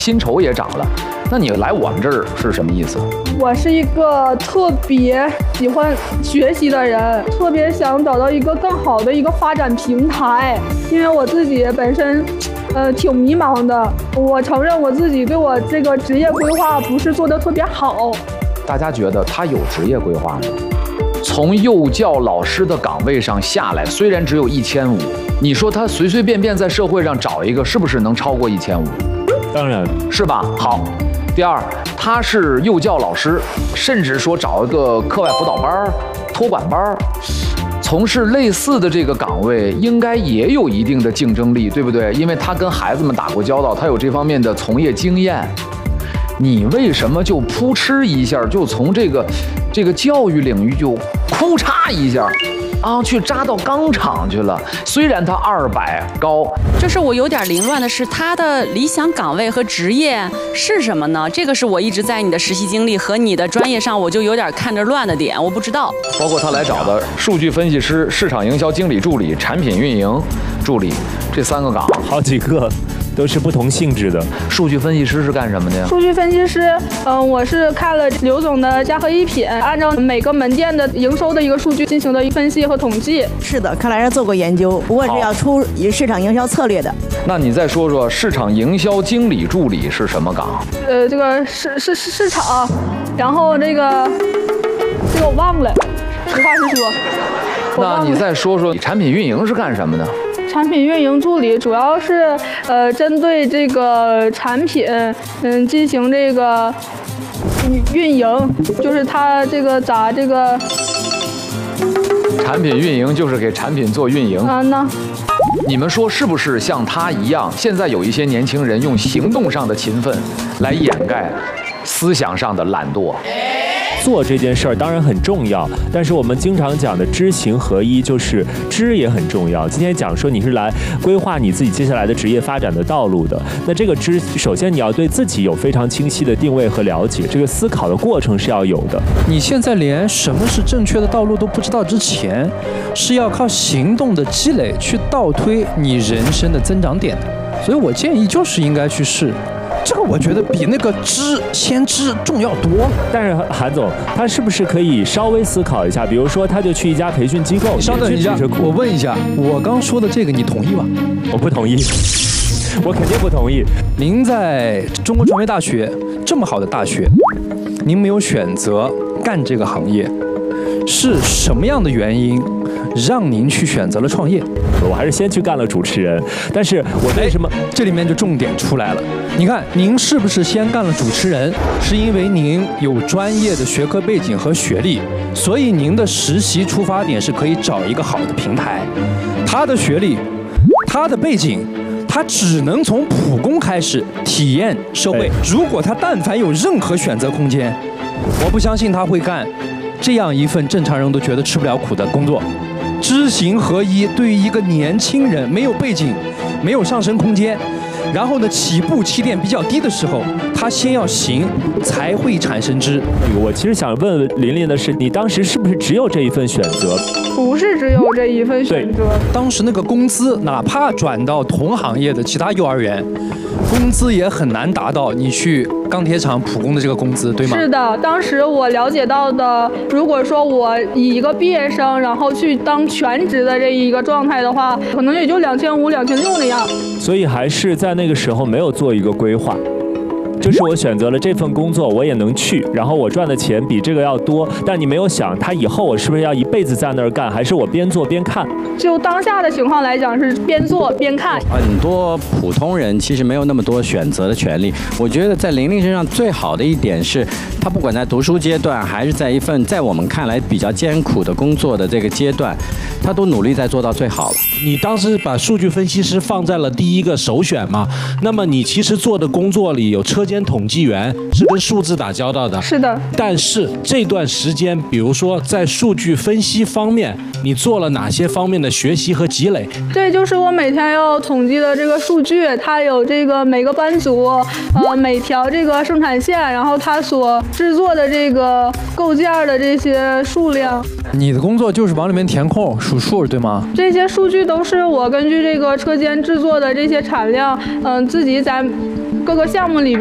薪酬也涨了。那你来我们这儿是什么意思？ 我是一个特别喜欢学习的人，特别想找到一个更好的一个发展平台。因为我自己本身，挺迷茫的。我承认我自己对我这个职业规划不是做得特别好。 大家觉得他有职业规划吗？从幼教老师的岗位上下来，虽然只有1500，你说他随随便便在社会上找一个，是不是能超过1500？ 当然是吧？好。第二，他是幼教老师，甚至说找一个课外辅导班、托管班，从事类似的这个岗位，应该也有一定的竞争力，对不对？因为他跟孩子们打过交道，他有这方面的从业经验。你为什么就扑哧一下就从这个教育领域就哭嚓一下？去扎到钢厂去了。虽然他200高， 就是我有点凌乱的是，他的理想岗位和职业是什么呢？这个是我一直在你的实习经历和你的专业上，我就有点看着乱的点，我不知道。 包括他来找的数据分析师、市场营销经理助理、产品运营助理这3个岗， 好几个。都是不同性质的。 数据分析师是干什么的呀？ 数据分析师，我是看了刘总的家和一品，按照每个门店的营收的一个数据进行的分析和统计。 是的，看来是做过研究，不过是要出市场营销策略的。 那你再说说市场营销经理助理是什么岗？ 这个市场，然后这个我忘了，实话实说。 那你再说说产品运营是干什么的？ 产品运营助理主要是针对这个产品进行这个运营，就是他这个咋这个产品运营就是给产品做运营啊呢。 你们说是不是像他一样？现在有一些年轻人用行动上的勤奋来掩盖思想上的懒惰。 做这件事儿当然很重要，但是我们经常讲的知行合一，就是知也很重要。今天讲说你是来规划你自己接下来的职业发展的道路的，那这个知，首先你要对自己有非常清晰的定位和了解，这个思考的过程是要有的。 你现在连什么是正确的道路都不知道之前，是要靠行动的积累去倒推你人生的增长点的。所以我建议就是应该去试。这个我觉得比那个先知重要多了。 但是韩总，他是不是可以稍微思考一下？比如说，他就去一家培训机构。 稍等一下，我问一下，我刚说的这个你同意吗？ 我不同意，我肯定不同意。 您在中国传媒大学这么好的大学，您没有选择干这个行业，是什么样的原因让您去选择了创业？ 我还是先去干了主持人，但是我为什么？ 这里面就重点出来了。你看，您是不是先干了主持人？是因为您有专业的学科背景和学历，所以您的实习出发点是可以找一个好的平台。他的学历，他的背景，他只能从普工开始体验社会。如果他但凡有任何选择空间，我不相信他会干这样一份正常人都觉得吃不了苦的工作。知行合一，对于一个年轻人没有背景、没有上升空间，然后呢起点比较低的时候，他先要行，才会产生知。 我其实想问琳琳的是，你当时是不是只有这一份选择？ 不是只有这一份选择。 当时那个工资，哪怕转到同行业的其他幼儿园，工资也很难达到你去钢铁厂普工的这个工资，对吗？ 是的，当时我了解到的，如果说我以一个毕业生，然后去当全职的这一个状态的话，可能也就2500、2600那样。 所以还是在那个时候没有做一个规划。就是我选择了这份工作，我也能去，然后我赚的钱比这个要多，但你没有想，他以后我是不是要一辈子在那儿干，还是我边做边看？ 就当下的情况来讲，是边做边看。 很多普通人其实没有那么多选择的权利。我觉得在琳琳身上最好的一点是，她不管在读书阶段，还是在一份在我们看来比较艰苦的工作的这个阶段，她都努力在做到最好了。 你当时把数据分析师放在了第一个首选嘛？那么你其实做的工作里有车间统计员，是跟数字打交道的。 是的。但是这段时间，比如说在数据分析方面，你做了哪些方面的学习和积累？ 这就是我每天要统计的这个数据，它有这个每个班组，每条这个生产线，然后它所制作的这个构件的这些数量。 你的工作就是往里面填空数数，对吗？ 这些数据都是我根据这个车间制作的这些产量，自己在各个项目里